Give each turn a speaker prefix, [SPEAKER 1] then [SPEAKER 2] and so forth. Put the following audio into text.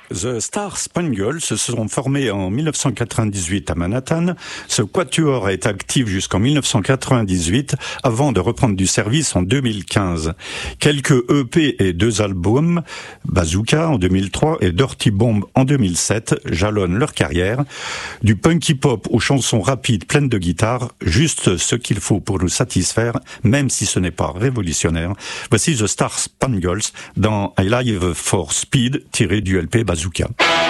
[SPEAKER 1] The Star Spangles se sont formés en 1998 à Manhattan. Ce quatuor est actif jusqu'en 1998 avant de reprendre du service en 2015. Quelques EP et 2 albums, Bazooka en 2003 et Dirty Bomb en 2007, jalonnent leur carrière. Du punky pop aux chansons rapides pleines de guitare, juste ce qu'il faut pour nous satisfaire, même si ce n'est pas révolutionnaire. Voici The Star Spangles dans I Live for Speed tiré du LP Bazooka.